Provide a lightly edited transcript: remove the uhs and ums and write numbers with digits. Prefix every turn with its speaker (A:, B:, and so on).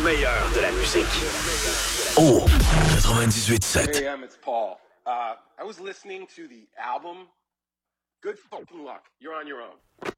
A: meilleur de la musique. Oh, 98.7.
B: Hey, it's Paul. I was listening to the album. Good fucking luck. You're on your own.